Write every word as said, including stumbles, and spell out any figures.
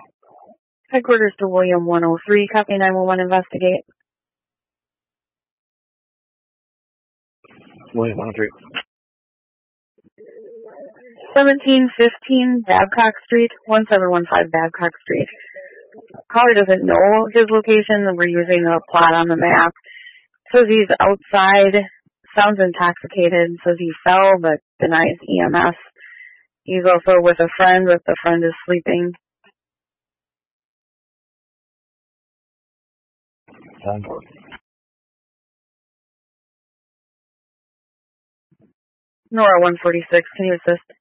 Headquarters to William one oh three, copy nine one one, investigate. William one oh three. seventeen fifteen Babcock Street, one seven one five Babcock Street. Caller doesn't know his location, and we're using a plot on the map. Says he's outside, sounds intoxicated, says he fell, but denies E M S. He's also with a friend, but the friend is sleeping. Nora one forty-six, can you assist?